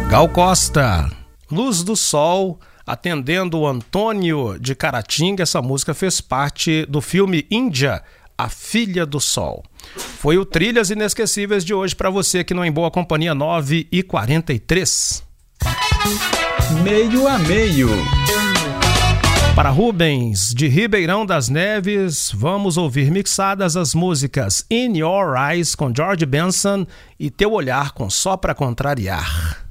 Gal Costa, Luz do Sol, atendendo o Antônio de Caratinga. Essa música fez parte do filme Índia, A Filha do Sol. Foi o Trilhas Inesquecíveis de hoje para você aqui no Em Boa Companhia, 9h43. Meio a meio. Para Rubens, de Ribeirão das Neves, vamos ouvir mixadas as músicas In Your Eyes, com George Benson, e Teu Olhar, com Só Pra Contrariar.